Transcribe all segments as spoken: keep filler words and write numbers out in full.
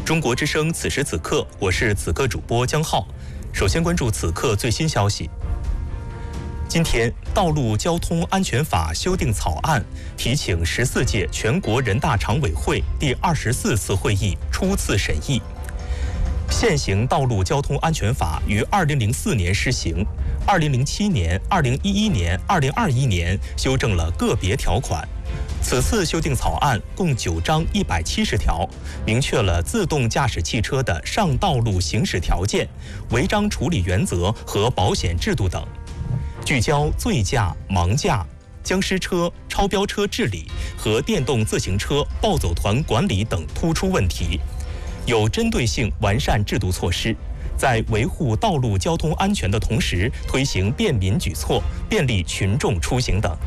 中国之声此时此刻，我是此刻主播江浩。首先关注此刻最新消息。今天，《道路交通安全法》修订草案提请十四届全国人大常委会第二十四次会议初次审议。现行《道路交通安全法》于二零零四年施行，二零零七年、二零一一年、二零二一年修正了个别条款。此次修订草案共九章一百七十条，明确了自动驾驶汽车的上道路行驶条件、违章处理原则和保险制度等，聚焦醉驾、盲驾、僵尸车、超标车治理和电动自行车暴走团管理等突出问题，有针对性完善制度措施，在维护道路交通安全的同时，推行便民举措，便利群众出行等。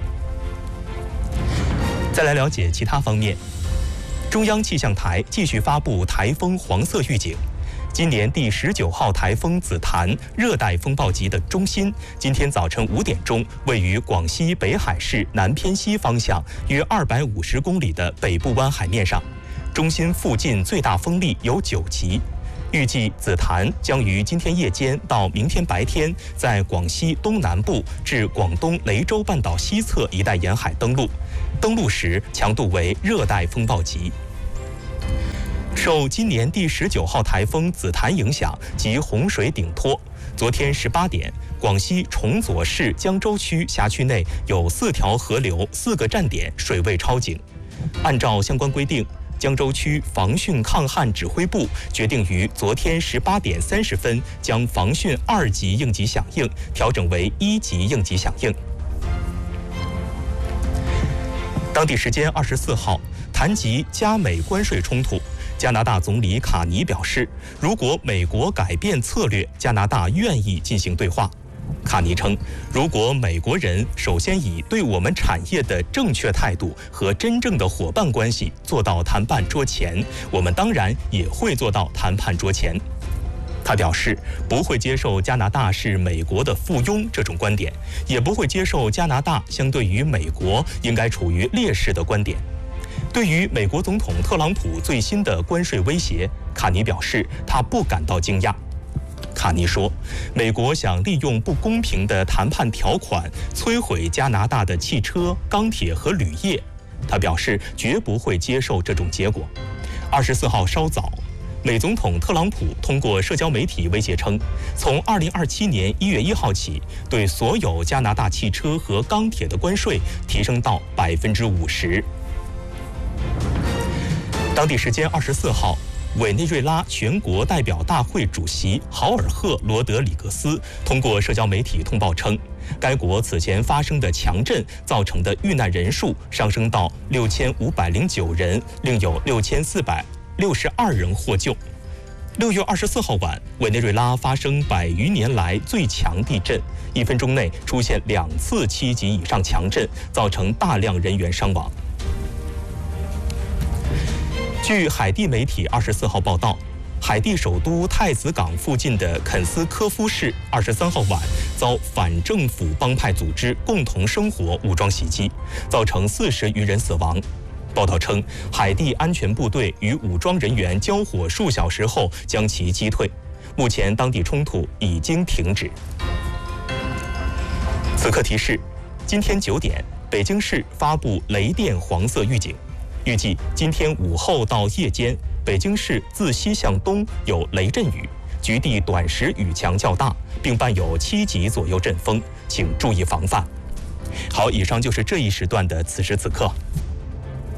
再来了解其他方面，中央气象台继续发布台风黄色预警。今年第十九号台风紫檀热带风暴级的中心，今天早晨五点钟位于广西北海市南偏西方向约二百五十公里的北部湾海面上，中心附近最大风力有九级。预计紫檀将于今天夜间到明天白天在广西东南部至广东雷州半岛西侧一带沿海登陆，登陆时强度为热带风暴级。受今年第十九号台风紫檀影响及洪水顶托，昨天十八点，广西崇左市江州区辖区内有四条河流、四个站点水位超警。按照相关规定，江州区防汛抗旱指挥部决定于昨天十八点三十分将防汛二级应急响应调整为一级应急响应。当地时间二十四号，谈及加美关税冲突，加拿大总理卡尼表示，如果美国改变策略，加拿大愿意进行对话。卡尼称，如果美国人首先以对我们产业的正确态度和真正的伙伴关系做到谈判桌前，我们当然也会做到谈判桌前。他表示，不会接受加拿大是美国的附庸这种观点，也不会接受加拿大相对于美国应该处于劣势的观点。对于美国总统特朗普最新的关税威胁，卡尼表示他不感到惊讶。卡尼说，美国想利用不公平的谈判条款摧毁加拿大的汽车、钢铁和铝业。他表示绝不会接受这种结果。二十四号稍早，美总统特朗普通过社交媒体威胁称，从二零二七年一月一号起，对所有加拿大汽车和钢铁的关税提升到百分之五十。当地时间二十四号，委内瑞拉全国代表大会主席豪尔赫·罗德里格斯通过社交媒体通报称，该国此前发生的强震造成的遇难人数上升到六千五百零九人，另有六千四百六十二人获救。六月二十四号晚，委内瑞拉发生百余年来最强地震，一分钟内出现两次七级以上强震，造成大量人员伤亡。据海地媒体二十四号报道，海地首都太子港附近的肯斯科夫市二十三号晚遭反政府帮派组织共同生活武装袭击，造成四十余人死亡。报道称，海地安全部队与武装人员交火数小时后将其击退，目前当地冲突已经停止。此刻提示，今天九点，北京市发布雷电黄色预警。预计今天午后到夜间，北京市自西向东有雷阵雨，局地短时雨强较大，并伴有七级左右阵风，请注意防范。好，以上就是这一时段的此时此刻。